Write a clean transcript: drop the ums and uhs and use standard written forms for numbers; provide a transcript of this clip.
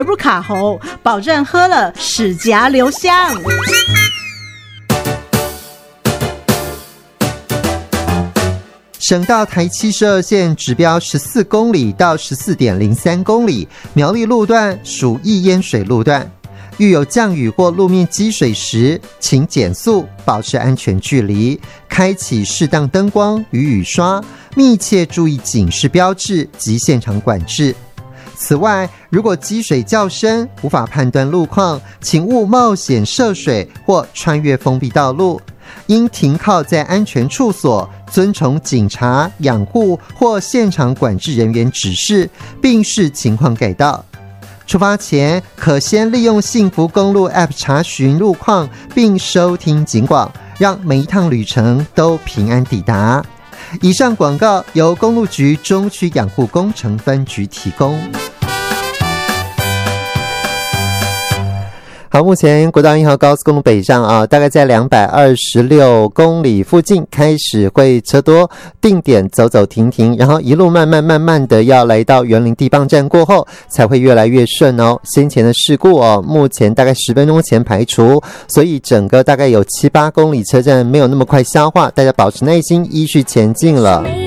不卡喉，保证喝了齿颊留香。 省道台72线指标14公里到 14.03 公里，苗栗路段属易淹水路段。遇有降雨或路面积水时，请减速，保持安全距离，开启适当灯光与雨刷，密切注意警示标志及现场管制。此外，如果积水较深，无法判断路况，请勿冒险涉水或穿越封闭道路，应停靠在安全处所，遵从警察、养护或现场管制人员指示，并视情况改道。出发前，可先利用幸福公路 App 查询路况，并收听警广，让每一趟旅程都平安抵达。以上广告由公路局中区养护工程分局提供。好，目前国道1号高速公路北上大概在226公里附近开始会车多，定点走走停停，然后一路慢慢的要来到园林地磅站过后才会越来越顺哦。先前的事故目前大概10分钟前排除，所以整个大概有7-8公里车站没有那么快消化，大家保持耐心，依序前进了。